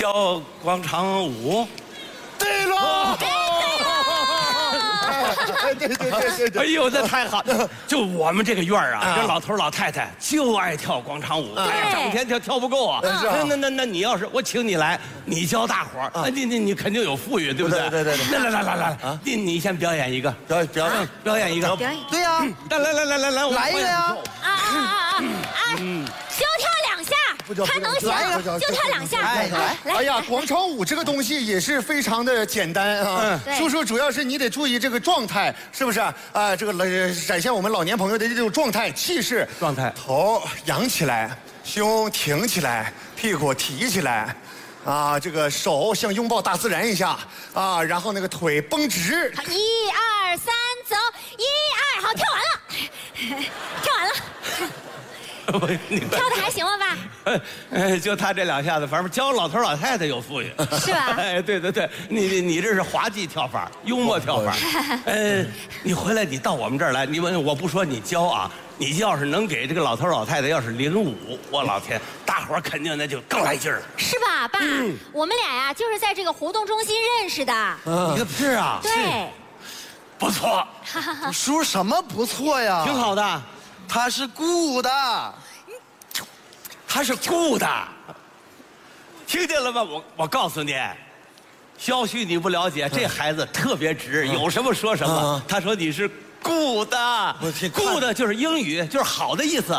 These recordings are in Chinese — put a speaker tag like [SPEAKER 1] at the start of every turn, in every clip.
[SPEAKER 1] 教广场舞。
[SPEAKER 2] 对了，对。
[SPEAKER 1] 哎呦，那太好！就我们这个院儿啊，这老头老太太就爱跳广场舞，整天跳不够啊。那你要是我请你来，你教大伙儿，你肯定有富裕，对不对？
[SPEAKER 2] 对。
[SPEAKER 1] 来，你先表演一个，表演一个，
[SPEAKER 3] 对呀，
[SPEAKER 1] 来，
[SPEAKER 3] 来一个呀！
[SPEAKER 4] 就跳2下，他能行，就跳2下。
[SPEAKER 3] 来，
[SPEAKER 2] 哎呀，广场舞这个东西也是非常的简单啊。叔叔，主要是你得注意这个状态，是不是啊？这个展现我们老年朋友的这种状态、气势。
[SPEAKER 1] 状态，
[SPEAKER 2] 头扬起来，胸挺起来，屁股提起来，啊，这个手像拥抱大自然一下啊，然后那个腿绷直。
[SPEAKER 4] 1、2、3，走！1、2，好，跳完了，跳完了。跳的还行了吧？
[SPEAKER 1] 就他这2下子，反正教老头老太太有富裕，
[SPEAKER 4] 是吧？
[SPEAKER 1] 哎，对，你这是滑稽跳法，幽默跳法。你回来你到我们这儿来，我不说你教啊，你要是能给这个老头老太太要是领舞，我老天，大伙儿肯定那就更来劲儿了，
[SPEAKER 4] 是吧，爸？我们俩呀，就是在这个活动中心认识的。
[SPEAKER 1] 你看是啊，
[SPEAKER 4] 对，
[SPEAKER 1] 不错，
[SPEAKER 3] 叔什么不错呀？
[SPEAKER 1] 挺好的。
[SPEAKER 3] 他是雇的，
[SPEAKER 1] 他是雇的，听见了吗？我告诉你，小旭你不了解，这孩子特别直，有什么说什么。他说你是雇的，雇的就是英语，就是好的意思。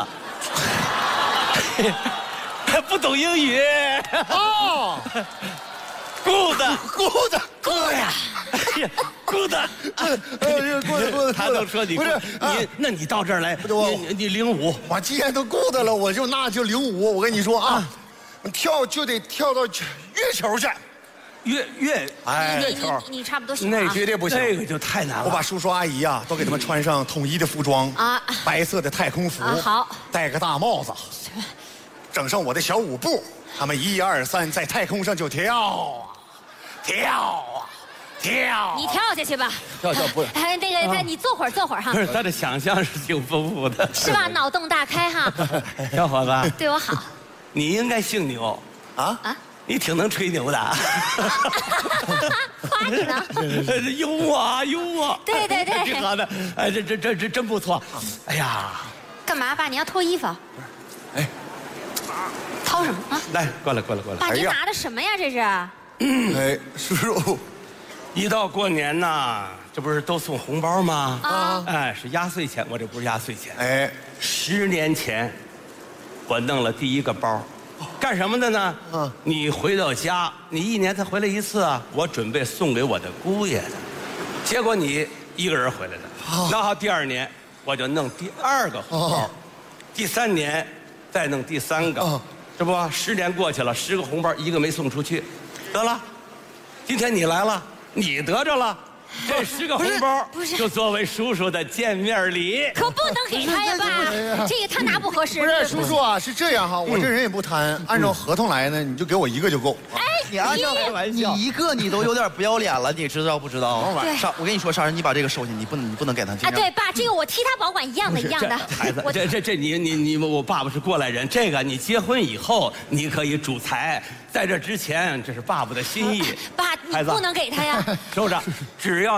[SPEAKER 1] 不懂英语
[SPEAKER 2] 哦，
[SPEAKER 1] 雇的
[SPEAKER 4] 呀。
[SPEAKER 1] 雇的，他都说你
[SPEAKER 2] 不是
[SPEAKER 1] 那你到这儿来，你领舞。
[SPEAKER 2] 我既然都雇的了，那就领舞。我跟你说啊，跳就得跳到月球去。
[SPEAKER 1] 月球，
[SPEAKER 4] 你差不多行。
[SPEAKER 2] 那绝对不行，
[SPEAKER 1] 那个就太难了。
[SPEAKER 2] 我把叔叔阿姨啊都给他们穿上统一的服装
[SPEAKER 4] 啊，
[SPEAKER 2] 白色的太空服，
[SPEAKER 4] 好，
[SPEAKER 2] 戴个大帽子，整上我的小舞步，他们1、2、3在太空上就跳。
[SPEAKER 4] 你跳下去吧。
[SPEAKER 2] 跳不。
[SPEAKER 4] 那个，你坐会儿哈。
[SPEAKER 1] 不是，他的想象是挺丰富的，
[SPEAKER 4] 是吧？脑洞大开哈。
[SPEAKER 1] 小伙子，
[SPEAKER 4] 对我好。
[SPEAKER 1] 你应该姓牛啊？你挺能吹牛的。
[SPEAKER 4] 夸你呢。
[SPEAKER 1] 幽默。
[SPEAKER 4] 对。
[SPEAKER 1] 挺好的，哎，这真不错。哎呀，
[SPEAKER 4] 干嘛，爸？你要脱衣服？
[SPEAKER 2] 哎，
[SPEAKER 4] 掏什么啊？
[SPEAKER 1] 来，过来。
[SPEAKER 4] 爸，你拿的什么呀？这是？
[SPEAKER 2] 哎，叔叔。
[SPEAKER 1] 一到过年呐，这不是都送红包吗？
[SPEAKER 4] 啊，
[SPEAKER 1] 是压岁钱，我这不是压岁钱。
[SPEAKER 2] 哎
[SPEAKER 1] 10年前，我弄了第1个包，干什么的呢？你回到家，你1年才回来1次啊，我准备送给我的姑爷的，结果你一个人回来的。那好，第2年我就弄第2个红包，第3年再弄第3个，这不10年过去了，10个红包1个没送出去，得了，今天你来了。你得着了，这10个红包就作为叔叔的见面礼。
[SPEAKER 4] 可不能给他呀，爸，这个他拿不合适。
[SPEAKER 2] 不是叔叔啊，是这样哈，我这人也不贪，按照合同来呢，你就给我1个就够。
[SPEAKER 4] 哎，
[SPEAKER 3] 你按照你1个你都有点不要脸了，你知道不知道？我跟你说，上人，你把这个收起，你不能给他。
[SPEAKER 4] 啊，对，爸，这个我替他保管，一样的。
[SPEAKER 1] 孩子，这你我爸爸是过来人，这个你结婚以后你可以主财，在这之前这是爸爸的心意。
[SPEAKER 4] 爸，你不能给他呀。
[SPEAKER 1] 收着，只要。